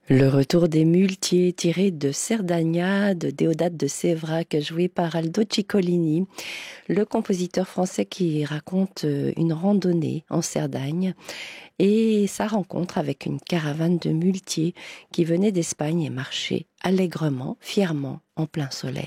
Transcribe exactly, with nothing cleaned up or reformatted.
Le retour des muletiers tiré de Cerdagna de Déodate de Séverac, joué par Aldo Ciccolini, le compositeur français qui raconte une randonnée en Cerdagne et sa rencontre avec une caravane de muletiers qui venaient d'Espagne et marchaient allègrement, fièrement, en plein soleil.